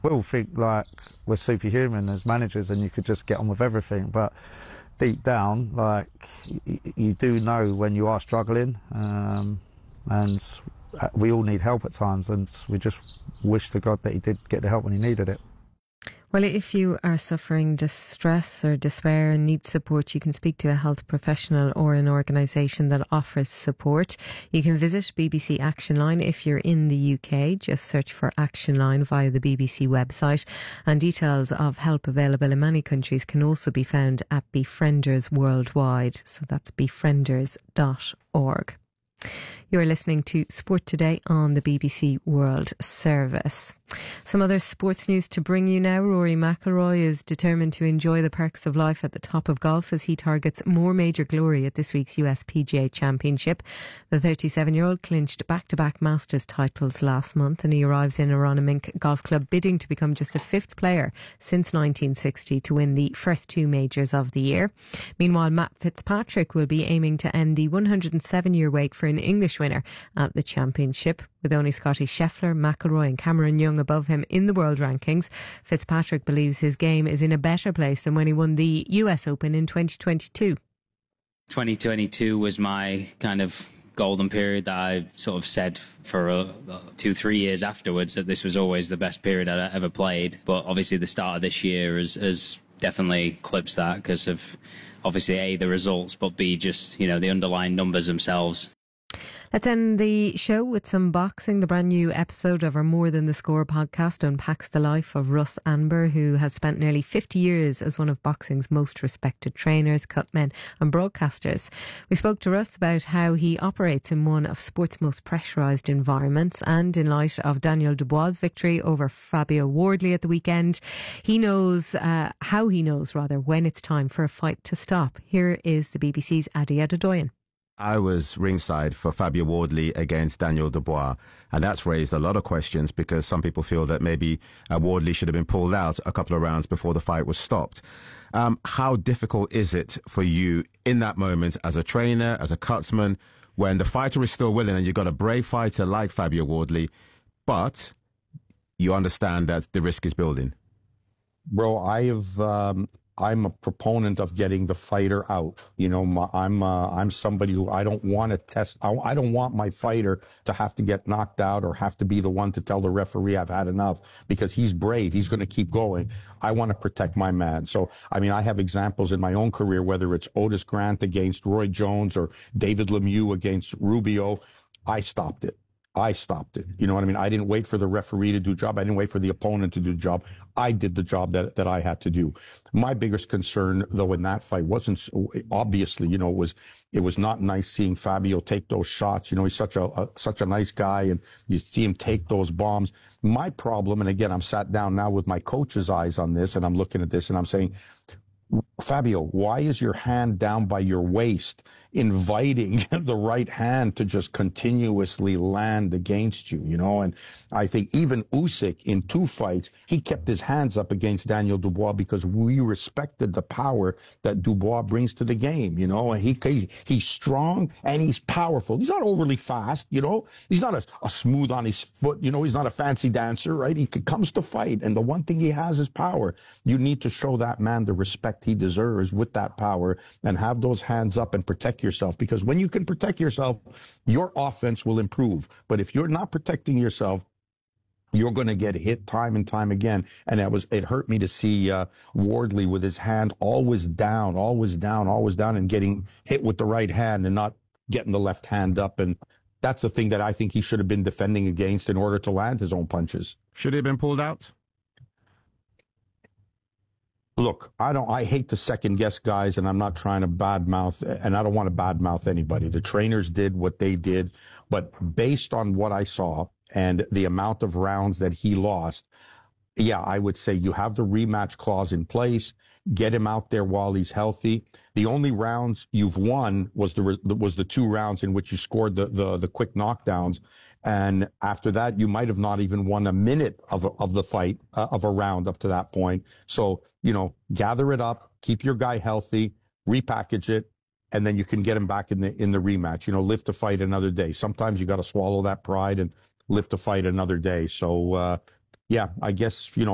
we all think like we're superhuman as managers and you could just get on with everything, but deep down, like, you do know when you are struggling, and we all need help at times, and we just wish to God that he did get the help when he needed it. Well, if you are suffering distress or despair and need support, you can speak to a health professional or an organisation that offers support. You can visit BBC Action Line if you're in the UK. Just search for Action Line via the BBC website. And details of help available in many countries can also be found at Befrienders Worldwide. So that's befrienders.org. You're listening to Sport Today on the BBC World Service. Some other sports news to bring you now. Rory McIlroy is determined to enjoy the perks of life at the top of golf as he targets more major glory at this week's US PGA Championship. The 37-year-old clinched back-to-back Masters titles last month, and he arrives in Aronimink Golf Club bidding to become just the fifth player since 1960 to win the first two majors of the year. Meanwhile, Matt Fitzpatrick will be aiming to end the 107-year wait for an English winner at the championship. With only Scotty Scheffler, McIlroy and Cameron Young above him in the world rankings, Fitzpatrick believes his game is in a better place than when he won the US Open in 2022. 2022 was my kind of golden period that I sort of said for 2-3 years afterwards that this was always the best period I'd ever played. But obviously the start of this year has definitely eclipsed that because of obviously A, the results, but B, just, you know, the underlying numbers themselves. Let's end the show with some boxing. The brand new episode of our More Than the Score podcast unpacks the life of Russ Anber, who has spent nearly 50 years as one of boxing's most respected trainers, cutmen and broadcasters. We spoke to Russ about how he operates in one of sport's most pressurised environments, and in light of Daniel Dubois' victory over Fabio Wardley at the weekend, he knows when it's time for a fight to stop. Here is the BBC's Adi Adedoyan. I was ringside for Fabio Wardley against Daniel Dubois, and that's raised a lot of questions because some people feel that maybe Wardley should have been pulled out a couple of rounds before the fight was stopped. How difficult is it for you in that moment as a trainer, as a cutsman, when the fighter is still willing and you've got a brave fighter like Fabio Wardley, but you understand that the risk is building? Bro, I'm a proponent of getting the fighter out. You know, I'm somebody who I don't want to test. I don't want my fighter to have to get knocked out or have to be the one to tell the referee I've had enough, because he's brave. He's going to keep going. I want to protect my man. So, I mean, I have examples in my own career, whether it's Otis Grant against Roy Jones or David Lemieux against Rubio. I stopped it. You know what I mean? I didn't wait for the referee to do the job. I didn't wait for the opponent to do the job. I did the job that I had to do. My biggest concern, though, in that fight wasn't, obviously, you know, it was not nice seeing Fabio take those shots. You know, he's such a nice guy, and you see him take those bombs. My problem, and again, I'm sat down now with my coach's eyes on this, and I'm looking at this and I'm saying, Fabio, why is your hand down by your waist, inviting the right hand to just continuously land against you, you know? And I think even Usyk in 2 fights, he kept his hands up against Daniel Dubois because we respected the power that Dubois brings to the game, you know? And he's strong and he's powerful. He's not overly fast, you know? He's not a smooth on his foot, you know? He's not a fancy dancer, right? He comes to fight, and the one thing he has is power. You need to show that man the respect he deserves with that power and have those hands up and protect yourself, because when you can protect yourself, your offense will improve. But if you're not protecting yourself, you're going to get hit time and time again. And it hurt me to see Wardley with his hand always down, and getting hit with the right hand and not getting the left hand up. And that's the thing that I think he should have been defending against in order to land his own punches. Should he have been pulled out? Look, I hate to second guess guys, and I'm not trying to badmouth, and I don't want to badmouth anybody. The trainers did what they did, but based on what I saw and the amount of rounds that he lost, yeah, I would say you have the rematch clause in place. Get him out there while he's healthy. The only rounds you've won was the 2 rounds in which you scored the quick knockdowns, and after that you might have not even won a minute of the fight of a round up to that point. So, you know, gather it up, keep your guy healthy, repackage it, and then you can get him back in the rematch. You know, live to fight another day. Sometimes you got to swallow that pride and live to fight another day. So, yeah, I guess, you know,